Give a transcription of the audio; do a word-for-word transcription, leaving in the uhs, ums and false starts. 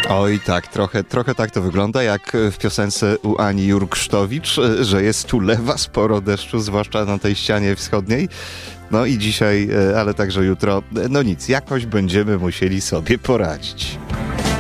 Oj tak, trochę, trochę tak to wygląda, jak w piosence u Ani Jurksztowicz, że jest tu lewa sporo deszczu, zwłaszcza na tej ścianie wschodniej. No i dzisiaj, ale także jutro, no nic, jakoś będziemy musieli sobie poradzić.